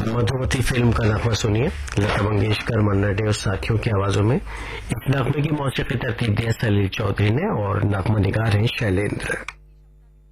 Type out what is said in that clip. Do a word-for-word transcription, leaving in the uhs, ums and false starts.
Madhumati film का नगमा सुनिए। लता मंगेशकर, मन्ना day और साथियों की आवाजों में इस नगमे की मौसीकी तरतीब दी है सलील चौधरी ने और नगमा निगार हैं शैलेंद्र।